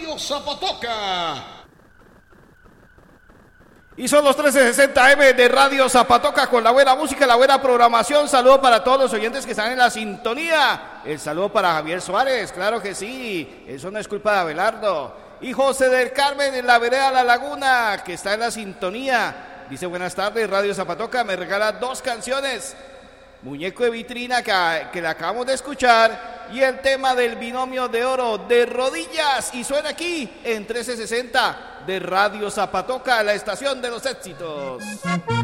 Radio Zapatoca. Y son los 1360M de Radio Zapatoca con la buena música, la buena programación. Saludo para todos los oyentes que están en la sintonía. El saludo para Javier Suárez, claro que sí. Eso no es culpa de Abelardo. Y José del Carmen en la vereda La Laguna, que está en la sintonía. Dice: buenas tardes, Radio Zapatoca. Me regala 2 canciones. Muñeco de vitrina que la acabamos de escuchar. Y el tema del binomio de oro de rodillas. Y suena aquí en 1360 de Radio Zapatoca, la estación de los éxitos.